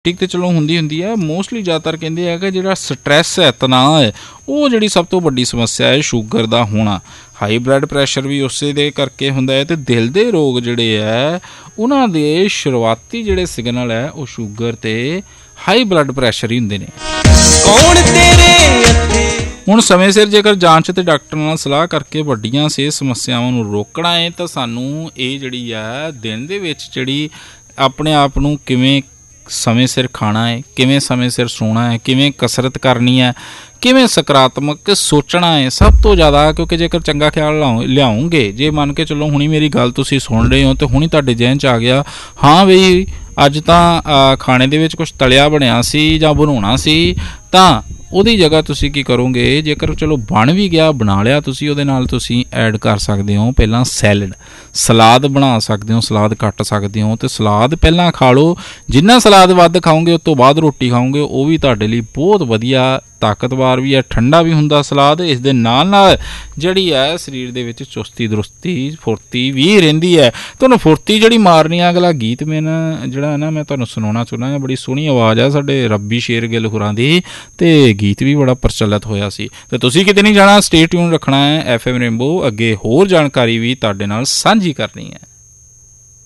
ਠੀਕ ਤੇ ਚਲੋ ਹੁੰਦੀ ਹੈ। ਮੋਸਟਲੀ ਜ਼ਿਆਦਾਤਰ ਕਹਿੰਦੇ ਆ ਕਿ ਜਿਹੜਾ ਸਟਰੈਸ ਹੈ, ਤਣਾਅ ਹੈ, ਉਹ ਜਿਹੜੀ ਸਭ ਤੋਂ ਵੱਡੀ ਸਮੱਸਿਆ ਹੈ ਸ਼ੂਗਰ ਦਾ ਹੋਣਾ। ਹਾਈ ਬਲੱਡ ਪ੍ਰੈਸ਼ਰ ਵੀ ਉਸੇ ਦੇ ਕਰਕੇ ਹੁੰਦਾ ਹੈ। ਅਤੇ ਦਿਲ ਦੇ ਰੋਗ ਜਿਹੜੇ ਹੈ ਉਹਨਾਂ ਦੇ ਸ਼ੁਰੂਆਤੀ ਜਿਹੜੇ ਸਿਗਨਲ ਹੈ ਉਹ ਸ਼ੂਗਰ ਅਤੇ ਹਾਈ ਬਲੱਡ ਪ੍ਰੈਸ਼ਰ ਹੀ ਹੁੰਦੇ ਨੇ। ਹੁਣ ਸਮੇਂ ਸਿਰ ਜੇਕਰ ਜਾਂਚ ਅਤੇ ਡਾਕਟਰ ਨਾਲ ਸਲਾਹ ਕਰਕੇ ਵੱਡੀਆਂ ਸਿਹਤ ਸਮੱਸਿਆਵਾਂ ਨੂੰ ਰੋਕਣਾ ਹੈ ਤਾਂ ਸਾਨੂੰ ਇਹ ਜਿਹੜੀ ਆ ਦਿਨ ਦੇ ਵਿੱਚ ਜਿਹੜੀ ਆਪਣੇ ਆਪ ਨੂੰ ਕਿਵੇਂ ਸਮੇਂ ਸਿਰ ਖਾਣਾ ਹੈ, ਕਿਵੇਂ ਸਮੇਂ ਸਿਰ ਸੋਣਾ ਹੈ, ਕਿਵੇਂ ਕਸਰਤ ਕਰਨੀ ਹੈ, ਕਿਵੇਂ ਸਕਾਰਾਤਮਕ ਸੋਚਣਾ ਹੈ ਸਭ ਤੋਂ ਜ਼ਿਆਦਾ। ਕਿਉਂਕਿ ਜੇਕਰ ਚੰਗਾ ਖਿਆਲ ਲਿਆਉਂਗੇ, ਜੇ ਮੰਨ ਕੇ ਚੱਲੋ ਹੁਣੀ ਮੇਰੀ ਗੱਲ ਤੁਸੀਂ ਸੁਣ ਰਹੇ ਹੋ ਅਤੇ ਹੁਣੀ ਤੁਹਾਡੇ ਜ਼ਿਹਨ 'ਚ ਆ ਗਿਆ ਹਾਂ ਬਈ ਅੱਜ ਤਾਂ ਖਾਣੇ ਦੇ ਵਿੱਚ ਕੁਛ ਤਲਿਆ ਬਣਿਆ ਸੀ ਜਾਂ ਬਣਾਉਣਾ ਸੀ, ਤਾਂ ਉਹਦੀ ਜਗ੍ਹਾ ਤੁਸੀਂ ਕੀ ਕਰੋਗੇ, ਜੇਕਰ ਚਲੋ ਬਣ ਵੀ ਗਿਆ, ਬਣਾ ਲਿਆ ਤੁਸੀਂ, ਉਹਦੇ ਨਾਲ ਤੁਸੀਂ ਐਡ ਕਰ ਸਕਦੇ ਹੋ ਪਹਿਲਾਂ ਸਲਾਦ ਬਣਾ ਸਕਦੇ ਹੋ, ਸਲਾਦ ਕੱਟ ਸਕਦੇ ਹੋ ਅਤੇ ਸਲਾਦ ਪਹਿਲਾਂ ਖਾ ਲਓ। ਜਿੰਨਾ ਸਲਾਦ ਵੱਧ ਖਾਓਗੇ ਉਸ ਤੋਂ ਬਾਅਦ ਰੋਟੀ ਖਾਓਗੇ ਉਹ ਵੀ ਤੁਹਾਡੇ ਲਈ ਬਹੁਤ ਵਧੀਆ, ਤਾਕਤਵਰ ਵੀ ਹੈ, ਠੰਡਾ ਵੀ ਹੁੰਦਾ ਸਲਾਦ। ਇਸ ਦੇ ਨਾਲ ਨਾਲ ਜਿਹੜੀ ਹੈ ਸਰੀਰ ਦੇ ਵਿੱਚ ਚੁਸਤੀ ਦਰੁਸਤੀ ਫੁਰਤੀ ਵੀ ਰਹਿੰਦੀ ਹੈ। ਤੁਹਾਨੂੰ ਫੁਰਤੀ ਜਿਹੜੀ ਮਾਰਨੀ ਆ, ਅਗਲਾ ਗੀਤ ਮੈਂ ਜਿਹੜਾ ਨਾ ਮੈਂ ਤੁਹਾਨੂੰ ਸੁਣਾਉਣਾ ਚਾਹੁੰਦਾ, ਬੜੀ ਸੋਹਣੀ ਆਵਾਜ਼ ਆ ਸਾਡੇ ਰੱਬੀ ਸ਼ੇਰਗਿੱਲ ਹੋਰਾਂ ਦੀ, ਅਤੇ ਗੀਤ ਵੀ ਬੜਾ ਪ੍ਰਚਲਿਤ ਹੋਇਆ ਸੀ। ਅਤੇ ਤੁਸੀਂ ਕਿਤੇ ਨਹੀਂ ਜਾਣਾ, ਸਟੇ ਟਿਊਨ ਰੱਖਣਾ ਹੈ FM ਰੇਨਬੋ। ਅੱਗੇ ਹੋਰ ਜਾਣਕਾਰੀ ਵੀ ਤੁਹਾਡੇ ਨਾਲ ਸਾਂਝੀ ਕਰਨੀ ਹੈ।